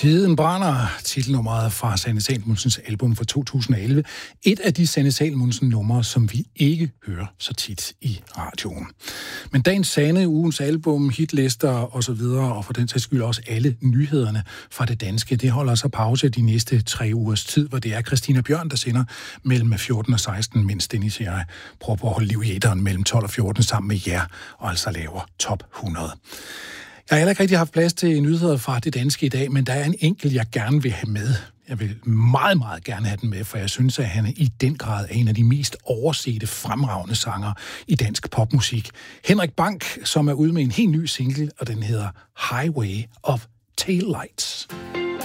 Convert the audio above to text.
Tiden brænder, titelnummeret fra Sanne Salomonsens album fra 2011. Et af de Sanne Salomonsen numre, som vi ikke hører så tit i radioen. Men dagens Sanne, ugens album, hitlister osv., og for den sags skyld også alle nyhederne fra det danske, det holder så pause de næste 3 ugers tid, hvor det er Christina Bjørn, der sender mellem 14 og 16, mens Dennis og jeg prøver på at holde liv i æteren mellem 12 og 14 sammen med jer, og altså laver top 100. Jeg har heller ikke rigtig haft plads til nyheder fra det danske i dag, men der er en enkelt, jeg gerne vil have med. Jeg vil meget, meget gerne have den med, for jeg synes, at han i den grad er en af de mest oversete, fremragende sanger i dansk popmusik. Henrik Bank, som er ude med en helt ny single, og den hedder Highway of Taillights.